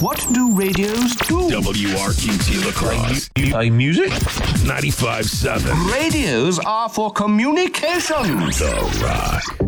What do radios do? WRQT Lacrosse. Play music? 95.7. Radios are for communications. The Rock.